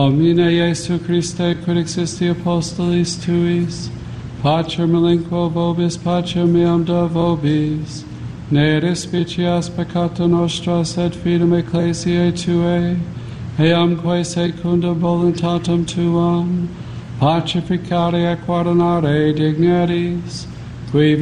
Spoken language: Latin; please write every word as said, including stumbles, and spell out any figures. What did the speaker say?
Domine Iesu Christe, quid existi apostolis tuis, pacer melinquo vobis, pacer meam da vobis, ne respicias peccata nostra, sed fidem ecclesiae tuae, eamque secunda voluntatem tuam, pacificare et guardonare digneris, qui